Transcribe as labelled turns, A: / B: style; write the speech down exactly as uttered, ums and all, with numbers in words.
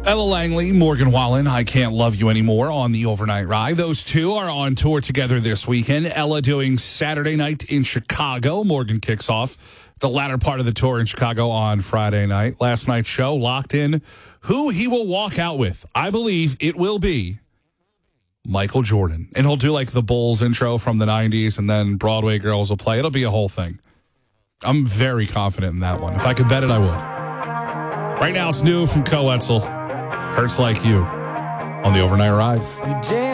A: Ella Langley, Morgan Wallen, I Can't Love You Anymore on the Overnight Ride. Those two are on tour together this weekend. Ella doing Saturday night in Chicago. Morgan kicks off the latter part of the tour in Chicago on Friday night. Last night's show locked in who he will walk out with. I believe it will be Michael Jordan. And he'll do like the Bulls intro from the nineties, and then Broadway Girls will play. It'll be a whole thing. I'm very confident in that one. If I could bet it, I would. Right now, it's new from Coetzel. Hurts Like You on the Overnight Ride.